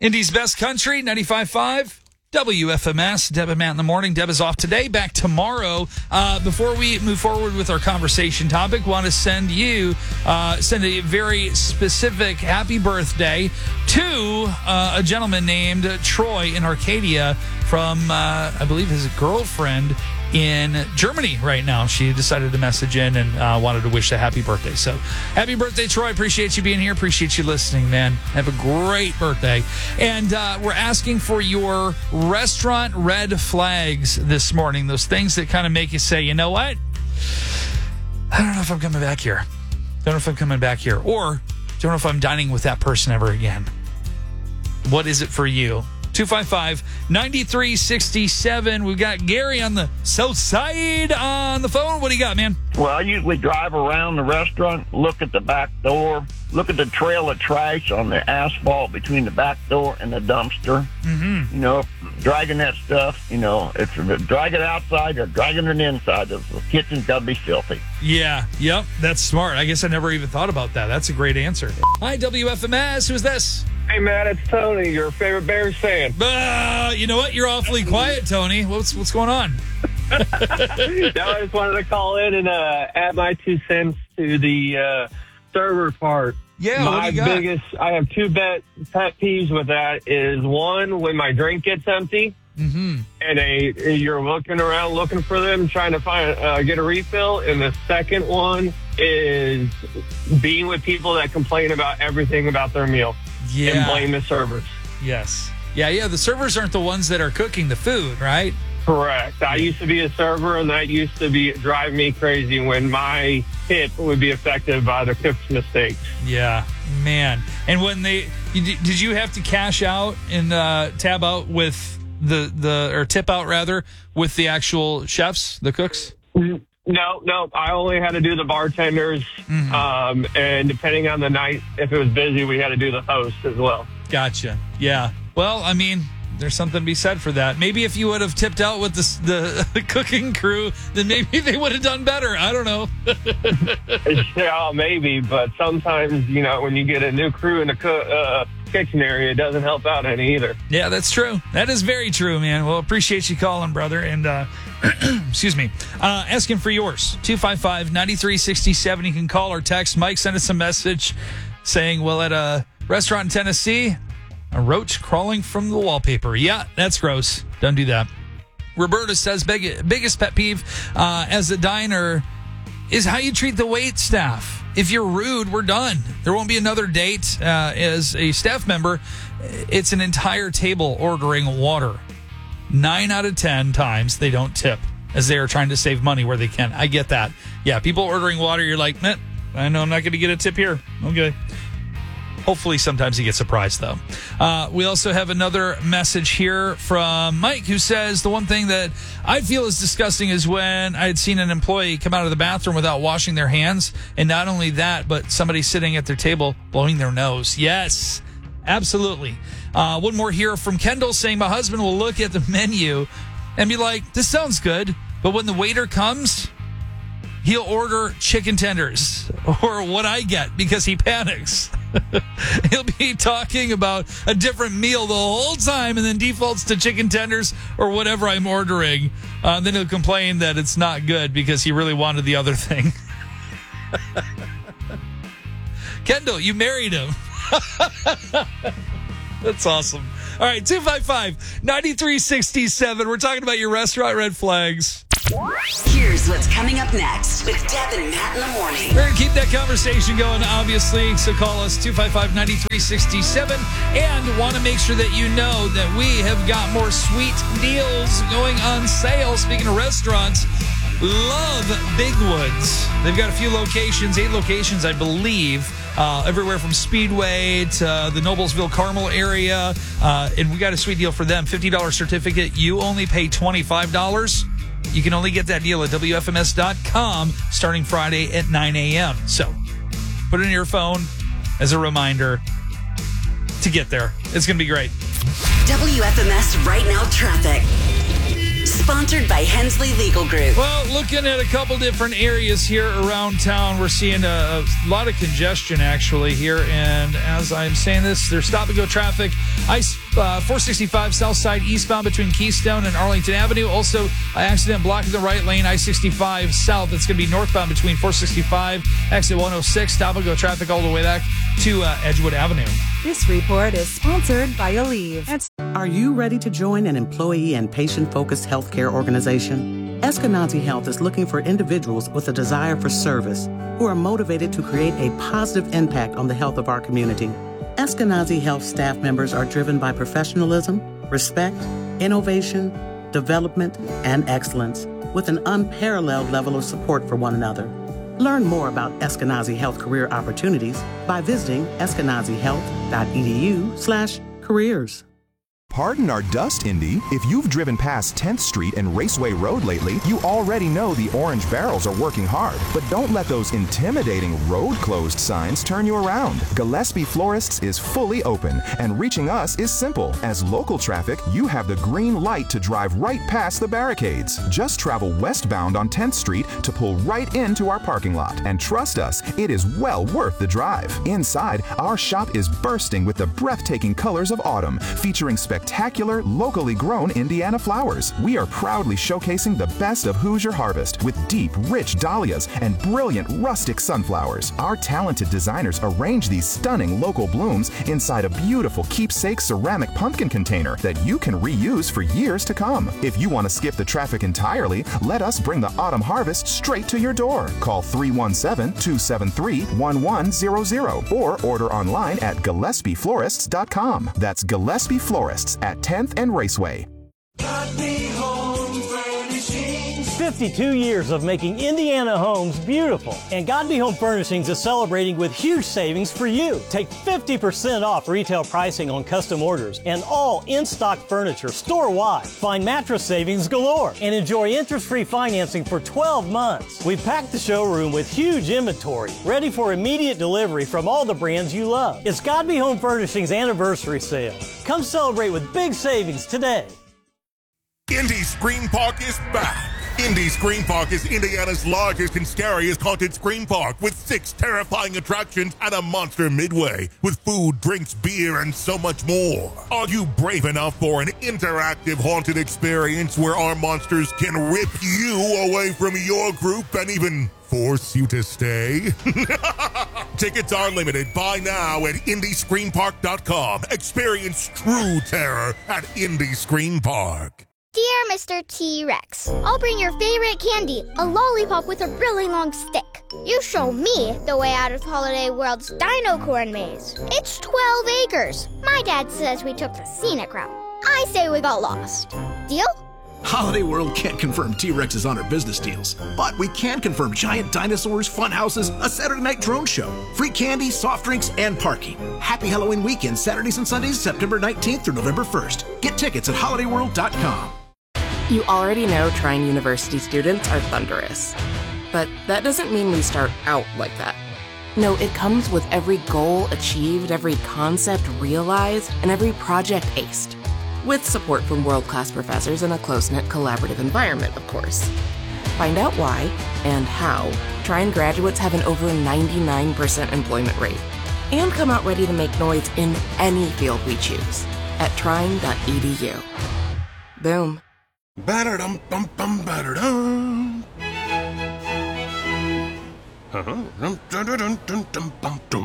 Indy's best country, 95.5. WFMS, Deb and Matt in the morning. Deb is off today, back tomorrow. Before we move forward with our conversation topic, want to send a very specific happy birthday to a gentleman named Troy in Arcadia from, I believe, his girlfriend in Germany right now. She decided to message in and wanted to wish a happy birthday. So happy birthday, Troy. Appreciate you being here. Appreciate you listening, man. Have a great birthday. And we're asking for your restaurant red flags this morning. Those things that kind of make you say, you know what? I don't know if I'm coming back here. Don't know if I'm coming back here. Or don't know if I'm dining with that person ever again. What is it for you? 255-9367. We've got Gary on the south side on the phone. What do you got, man? Well, I usually drive around the restaurant, look at the back door, look at the trail of trash on the asphalt between the back door and the dumpster. Mm-hmm. You know, dragging that stuff, you know, if you drag it outside or dragging it inside, the kitchen's got to be filthy. Yeah, yep, that's smart. I guess I never even thought about that. That's a great answer. Hi, WFMS. Who's this? Hey, Matt, it's Tony, your favorite Bears fan. You know what? You're awfully quiet, Tony. What's going on? No, I just wanted to call in and add my 2 cents to the server part. Yeah, what do you got? I have 2 pet peeves with that is, one, when my drink gets empty, and you're looking around looking for them, trying to find get a refill. And the second one is being with people that complain about everything about their meal. Yeah. And blame the servers. Yes. Yeah. The servers aren't the ones that are cooking the food, right? Correct. I used to be a server, and that used to drive me crazy when my tip would be affected by the cook's mistakes. Yeah, man. And when did you have to cash out and tab out with or tip out rather with the actual chefs, the cooks? No. I only had to do the bartenders, and depending on the night, if it was busy, we had to do the host as well. Gotcha. Yeah. Well, I mean, there's something to be said for that. Maybe if you would have tipped out with the cooking crew, then maybe they would have done better. I don't know. Yeah, maybe. But sometimes, you know, when you get a new crew in the kitchen area, it doesn't help out any either. Yeah, that's true. That is very true, man. Well, appreciate you calling, brother. And excuse me, asking for yours. 255-9367. You can call or text. Mike sent us a message saying, well, at a restaurant in Tennessee, a roach crawling from the wallpaper. Yeah, that's gross. Don't do that. Roberta says biggest pet peeve as a diner is how you treat the wait staff. If you're rude, we're done. There won't be another date. As a staff member, it's an entire table ordering water. 9 out of 10 times they don't tip as they are trying to save money where they can. I get that. Yeah, people ordering water, you're like, I know I'm not going to get a tip here. Okay. Hopefully sometimes you get surprised, though. We also have another message here from Mike who says the one thing that I feel is disgusting is when I had seen an employee come out of the bathroom without washing their hands. And not only that, but somebody sitting at their table blowing their nose. Yes, absolutely. One more here from Kendall saying my husband will look at the menu and be like, this sounds good. But when the waiter comes, he'll order chicken tenders or what I get because he panics. He'll be talking about a different meal the whole time and then defaults to chicken tenders or whatever I'm ordering. Then he'll complain that it's not good because he really wanted the other thing. Kendall, you married him. That's awesome. All right, 255-9367. We're talking about your restaurant red flags. Here's what's coming up next with Deb and Matt in the morning. We're going to keep that conversation going, obviously. So call us 255-9367 and want to make sure that you know that we have got more sweet deals going on sale. Speaking of restaurants, love Big Woods. They've got a few locations, 8 locations, I believe. Everywhere from Speedway to the Noblesville Carmel area. And we got a sweet deal for them. $50 certificate. You only pay $25. You can only get that deal at WFMS.com starting Friday at 9 a.m. So put it in your phone as a reminder to get there. It's going to be great. WFMS Right Now Traffic. Sponsored by Hensley Legal Group. Well, looking at a couple different areas here around town, we're seeing a lot of congestion actually here. And as I'm saying this, there's stop-and-go traffic. 465 south side eastbound between Keystone and Arlington Avenue. Also, an accident blocking the right lane, I-65 south. It's going to be northbound between 465, exit 106. Stop-and-go traffic all the way back to Edgewood Avenue. This report is sponsored by Aleve. Are you ready to join an employee and patient-focused healthcare organization? Eskenazi Health is looking for individuals with a desire for service who are motivated to create a positive impact on the health of our community. Eskenazi Health staff members are driven by professionalism, respect, innovation, development, and excellence, with an unparalleled level of support for one another. Learn more about Eskenazi Health career opportunities by visiting eskenazihealth.edu/careers. Pardon our dust, Indy. If you've driven past 10th Street and Raceway Road lately, you already know the orange barrels are working hard. But don't let those intimidating road closed signs turn you around. Gillespie Florists is fully open, and reaching us is simple. As local traffic, you have the green light to drive right past the barricades. Just travel westbound on 10th Street to pull right into our parking lot. And trust us, it is well worth the drive. Inside, our shop is bursting with the breathtaking colors of autumn, featuring spectacular, locally grown Indiana flowers. We are proudly showcasing the best of Hoosier harvest with deep, rich dahlias and brilliant rustic sunflowers. Our talented designers arrange these stunning local blooms inside a beautiful keepsake ceramic pumpkin container that you can reuse for years to come. If you want to skip the traffic entirely, let us bring the autumn harvest straight to your door. Call 317-273-1100 or order online at GillespieFlorists.com. That's Gillespie Florists at 10th and Raceway. 52 years of making Indiana homes beautiful, and Godby Home Furnishings is celebrating with huge savings for you. Take 50% off retail pricing on custom orders and all in-stock furniture store-wide. Find mattress savings galore and enjoy interest-free financing for 12 months. We've packed the showroom with huge inventory, ready for immediate delivery from all the brands you love. It's Godby Home Furnishings anniversary sale. Come celebrate with big savings today. Indy Scream Park is back. Indy Scream Park is Indiana's largest and scariest haunted scream park with 6 terrifying attractions and a monster midway with food, drinks, beer, and so much more. Are you brave enough for an interactive haunted experience where our monsters can rip you away from your group and even force you to stay? Tickets are limited. Buy now at IndyScreamPark.com. Experience true terror at Indy Scream Park. Dear Mr. T-Rex, I'll bring your favorite candy, a lollipop with a really long stick. You show me the way out of Holiday World's Dino Corn Maze. It's 12 acres. My dad says we took the scenic route. I say we got lost. Deal? Holiday World can't confirm T-Rexes on our business deals, but we can confirm giant dinosaurs, fun houses, a Saturday night drone show, free candy, soft drinks, and parking. Happy Halloween weekend, Saturdays and Sundays, September 19th through November 1st. Get tickets at holidayworld.com. You already know Trine University students are thunderous. But that doesn't mean we start out like that. No, it comes with every goal achieved, every concept realized, and every project aced. With support from world-class professors in a close-knit collaborative environment, of course. Find out why and how Trine graduates have an over 99% employment rate. And come out ready to make noise in any field we choose at trine.edu. Boom. Ba-da-dum-bum-bum-ba-da-dum.